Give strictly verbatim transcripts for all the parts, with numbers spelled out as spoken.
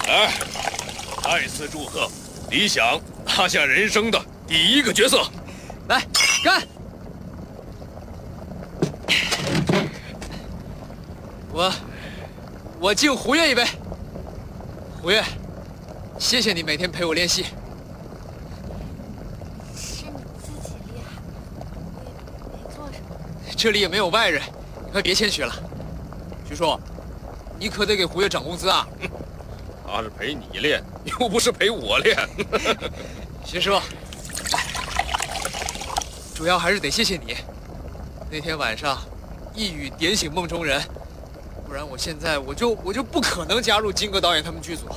来，再次祝贺理想拿下人生的第一个角色。 来，干！我，我敬胡越一杯。胡越，谢谢你每天陪我练习。 是你自己厉害，我也没做什么。 这里也没有外人，你快别谦虚了。徐叔，你可得给胡越涨工资啊！ 他是陪你练，又不是陪我练。 徐叔，主要还是得谢谢你。那天晚上，一语点醒梦中人，不然我现在我就我就不可能加入金戈导演他们剧组。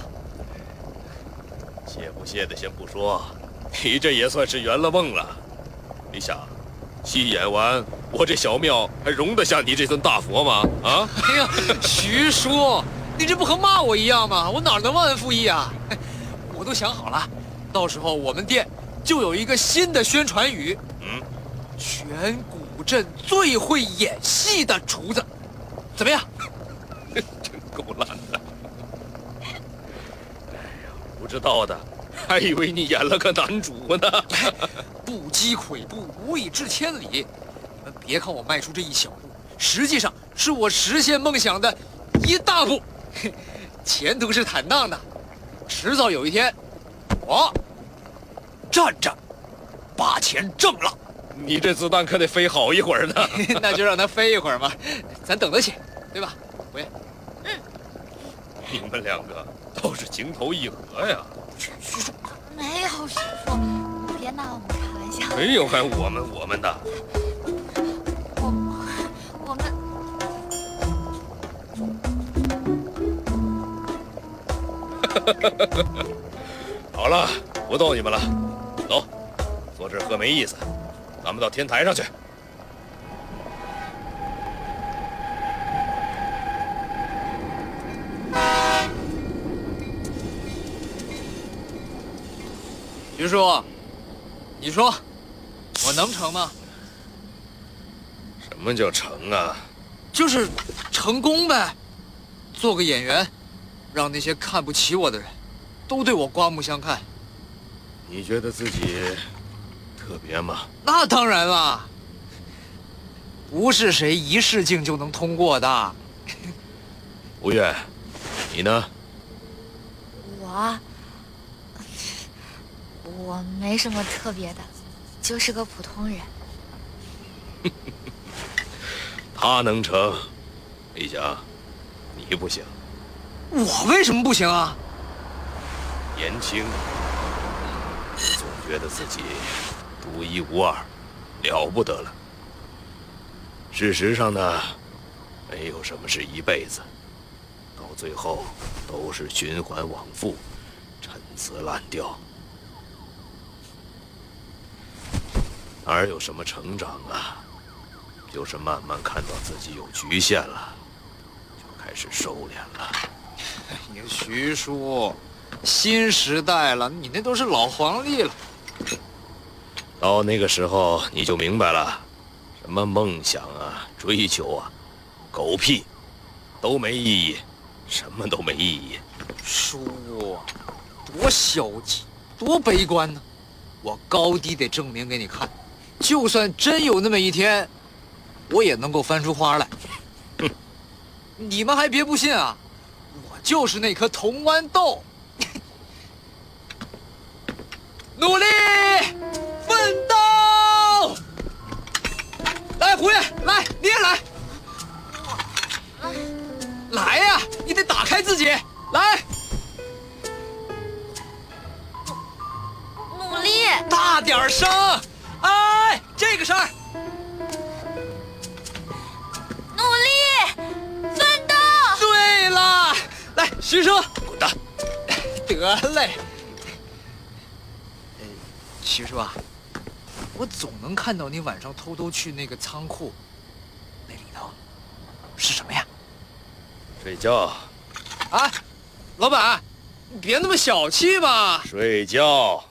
谢不谢的先不说，你这也算是圆了梦了。李想，戏演完，我这小庙还容得下你这尊大佛吗？啊！ 哎呀，徐叔，你这不和骂我一样吗？我哪能忘恩负义啊？我都想好了，到时候我们店就有一个新的宣传语， 嗯， 全古镇最会演戏的厨子，怎么样？ 真够烂的。哎呀，不知道的，还以为你演了个男主呢。 不积跬步，无以至千里。你们别看我迈出这一小步，实际上是我实现梦想的一大步。前途是坦荡的，迟早有一天，我站着把钱挣了。 你这子弹可得飞好一会儿呢。 那就让它飞一会儿嘛，咱等得起，对吧，胡爷？ 嗯。 你们两个倒是情投意合呀。 徐叔，没有徐叔，别拿我们开玩笑。 没有还我们我们的。 我我们。 好了，不逗你们了，走，坐这儿喝没意思，咱们到天台上去。 徐叔，你说我能成吗？ 什么叫成啊？ 就是成功呗，做个演员，让那些看不起我的人都对我刮目相看。 你觉得自己特别吗？ 那当然了，不是谁一试镜就能通过的。 吴越，你呢？ 我，我没什么特别的，就是个普通人。 他能成，李想，你不行。 我为什么不行啊？ 年轻，总觉得自己独一无二，了不得了。事实上呢，没有什么是一辈子，到最后都是循环往复，陈词滥调，哪有什么成长啊？就是慢慢看到自己有局限了，就开始收敛了。 哎呀，徐叔，新时代了，你那都是老黄历了。 到那个时候你就明白了，什么梦想啊、追求啊，狗屁，都没意义，什么都没意义。 叔，多消极，多悲观呢！我高低得证明给你看，就算真有那么一天，我也能够翻出花来。 哼， 你们还别不信啊，我就是那颗铜豌豆。努力奋斗！来，胡爷，来，你也来。来呀，你得打开自己，来。 努力， 大点声！哎，这个声儿。 努力，奋斗。 对了，来，徐叔， 滚蛋！ 得嘞。呃，徐叔啊，我总能看到你晚上偷偷去那个仓库，那里头是什么呀？ 睡觉。 啊，老板，你别那么小气吧。 睡觉。